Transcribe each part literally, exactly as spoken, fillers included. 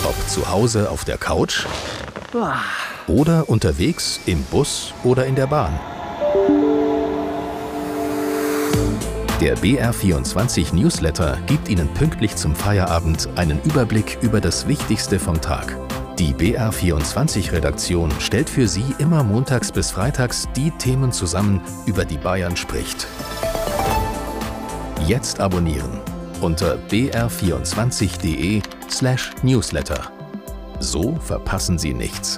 Ob zu Hause auf der Couch oder unterwegs im Bus oder in der Bahn. Der B R vierundzwanzig Newsletter gibt Ihnen pünktlich zum Feierabend einen Überblick über das Wichtigste vom Tag. Die B R vierundzwanzig Redaktion stellt für Sie immer montags bis freitags die Themen zusammen, über die Bayern spricht. Jetzt abonnieren unter b r vierundzwanzig punkt de slash newsletter. So verpassen Sie nichts.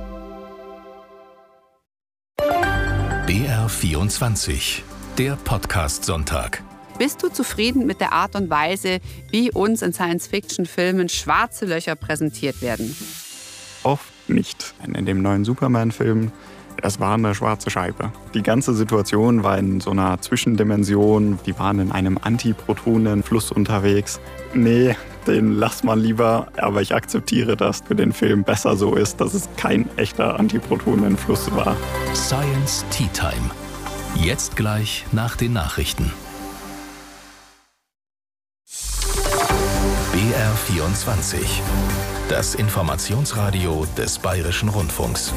B R vierundzwanzig, der Podcast-Sonntag. Bist du zufrieden mit der Art und Weise, wie uns in Science-Fiction-Filmen schwarze Löcher präsentiert werden? Oft nicht. In dem neuen Superman-Film, es war eine schwarze Scheibe. Die ganze Situation war in so einer Zwischendimension. Die waren in einem Antiprotonen-Fluss unterwegs. Nee, den lass mal lieber. Aber ich akzeptiere, dass für den Film besser so ist, dass es kein echter Antiprotonen-Fluss war. Science Tea Time. Jetzt gleich nach den Nachrichten. B R vierundzwanzig. Das Informationsradio des Bayerischen Rundfunks.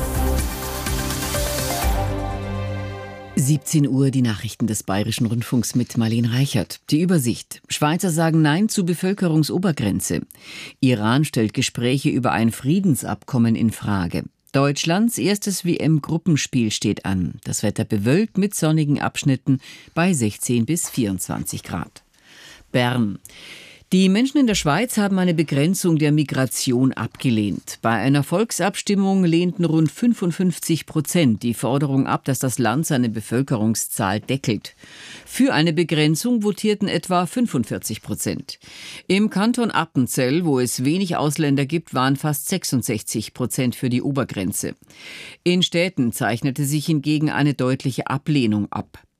siebzehn Uhr, die Nachrichten des Bayerischen Rundfunks mit Marlene Reichert. Die Übersicht. Schweizer sagen Nein zur Bevölkerungsobergrenze. Iran stellt Gespräche über ein Friedensabkommen in Frage. Deutschlands erstes W M-Gruppenspiel steht an. Das Wetter bewölkt mit sonnigen Abschnitten bei sechzehn bis vierundzwanzig Grad. Bern. Die Menschen in der Schweiz haben eine Begrenzung der Migration abgelehnt. Bei einer Volksabstimmung lehnten rund fünfundfünfzig Prozent die Forderung ab, dass das Land seine Bevölkerungszahl deckelt. Für eine Begrenzung votierten etwa fünfundvierzig Prozent. Im Kanton Appenzell, wo es wenig Ausländer gibt, waren fast sechsundsechzig Prozent für die Obergrenze. In Städten zeichnete sich hingegen eine deutliche Ablehnung ab.